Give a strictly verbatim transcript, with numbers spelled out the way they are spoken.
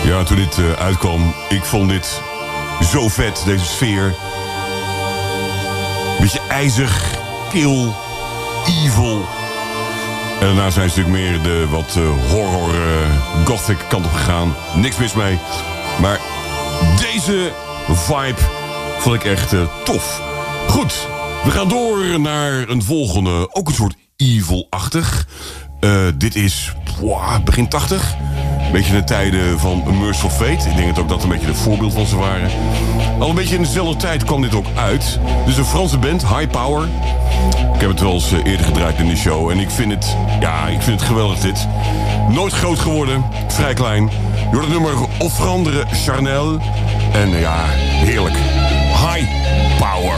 Ja, toen dit uh, uitkwam, ik vond dit zo vet, deze sfeer. Beetje ijzig, kil, evil. En daarna zijn ze natuurlijk meer de wat uh, horror, uh, gothic kant op gegaan. Niks mis mee. Maar deze vibe vond ik echt uh, tof. Goed, we gaan door naar een volgende, ook een soort evil-achtig. Uh, dit is wow, begin tachtig. Beetje in de tijden van Merciful Fate. Ik denk dat ook dat een beetje de voorbeeld van ze waren. Al een beetje in dezelfde tijd kwam dit ook uit. Dus een Franse band, High Power. Ik heb het wel eens eerder gedraaid in de show. En ik vind het, ja, ik vind het geweldig dit. Nooit groot geworden, vrij klein. Je hoort het nummer Offrande Charnel. En ja, heerlijk. High Power.